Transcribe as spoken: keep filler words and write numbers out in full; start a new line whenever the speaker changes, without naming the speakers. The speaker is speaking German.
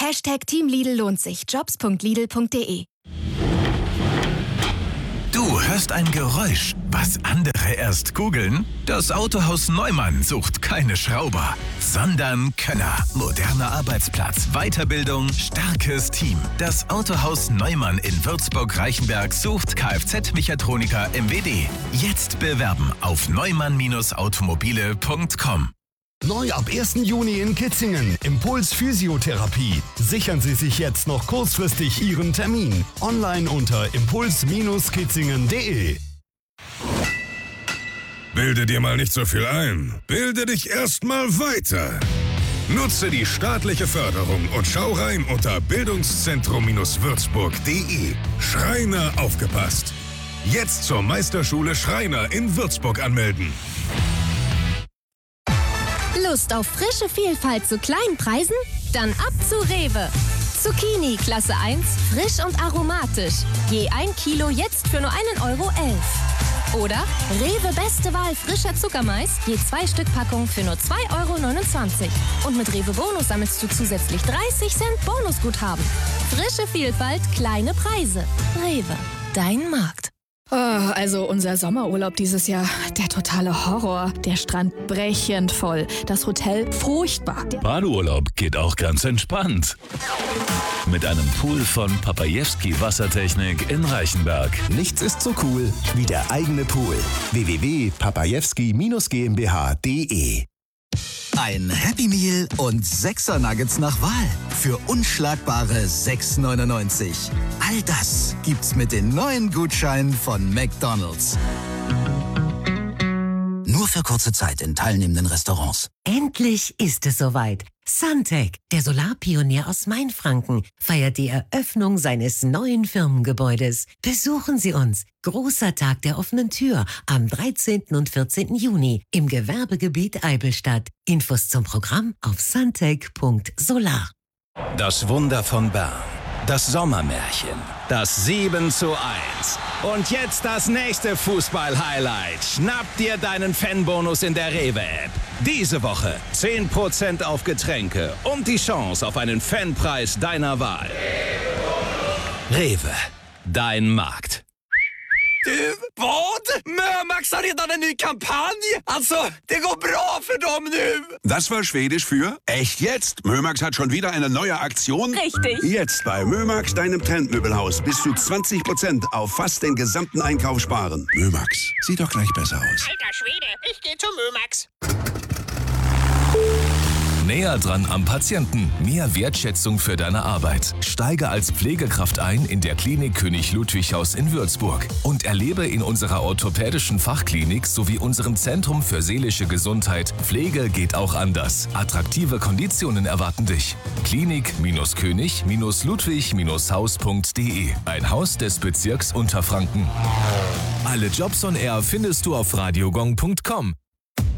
Hashtag Team Lidl lohnt sich. Jobs punkt lidl punkt de.
Du hörst ein Geräusch, was andere erst googeln? Das Autohaus Neumann sucht keine Schrauber, sondern Könner. Moderner Arbeitsplatz, Weiterbildung, starkes Team. Das Autohaus Neumann in Würzburg-Reichenberg sucht Kfz-Mechatroniker M W D. Jetzt bewerben auf neumann automobile punkt com.
Neu ab ersten Juni in Kitzingen. Impuls Physiotherapie. Sichern Sie sich jetzt noch kurzfristig Ihren Termin. Online unter impuls kitzingen punkt de.
Bilde dir mal nicht so viel ein. Bilde dich erst mal weiter. Nutze die staatliche Förderung und schau rein unter bildungszentrum würzburg punkt de. Schreiner aufgepasst. Jetzt zur Meisterschule Schreiner in Würzburg anmelden.
Lust auf frische Vielfalt zu kleinen Preisen? Dann ab zu Rewe. Zucchini Klasse eins, frisch und aromatisch. Je ein Kilo jetzt für nur einen Euro elf. Oder Rewe beste Wahl frischer Zuckermais, je zwei Stück Packung für nur zwei Euro neunundzwanzig. Und mit Rewe Bonus sammelst du zusätzlich dreißig Cent Bonusguthaben. Frische Vielfalt, kleine Preise. Rewe, dein Markt.
Oh, also unser Sommerurlaub dieses Jahr, der totale Horror. Der Strand brechend voll, das Hotel furchtbar.
Badeurlaub geht auch ganz entspannt. Mit einem Pool von Papajewski Wassertechnik in Reichenberg.
Nichts ist so cool wie der eigene Pool. w w w punkt papajewski gmbh punkt de.
Ein Happy Meal und Sechser Nuggets nach Wahl für unschlagbare sechs neunundneunzig. All das gibt's mit den neuen Gutscheinen von McDonald's. Nur für kurze Zeit in teilnehmenden Restaurants.
Endlich ist es soweit. Suntech, der Solarpionier aus Mainfranken, feiert die Eröffnung seines neuen Firmengebäudes. Besuchen Sie uns. Großer Tag der offenen Tür am dreizehnten und vierzehnten Juni im Gewerbegebiet Eibelstadt. Infos zum Programm auf suntech punkt solar.
Das Wunder von Bern. Das Sommermärchen. Das sieben zu eins. Und jetzt das nächste Fußball-Highlight. Schnapp dir deinen Fanbonus in der Rewe-App. Diese Woche zehn Prozent auf Getränke und die Chance auf einen Fanpreis deiner Wahl. Rewe, dein Markt.
Du, vad? Mömax har redan en ny kampanj. Alltså, det går bra för dem nu.
Das war Schwedisch für echt jetzt. Mömax hat schon wieder eine neue Aktion.
Richtig.
Jetzt bei Mömax, deinem Trendmöbelhaus, bis zu zwanzig Prozent auf fast den gesamten Einkauf sparen. Mömax, sieht doch gleich besser aus.
Alter Schwede, ich gehe zu Mömax.
Näher dran am Patienten. Mehr Wertschätzung für deine Arbeit. Steige als Pflegekraft ein in der Klinik König Ludwig Haus in Würzburg und erlebe in unserer orthopädischen Fachklinik sowie unserem Zentrum für seelische Gesundheit Pflege geht auch anders. Attraktive Konditionen erwarten dich. Klinik-König Ludwig Haus punkt de. Ein Haus des Bezirks Unterfranken. Alle Jobs on Air findest du auf radiogong punkt com.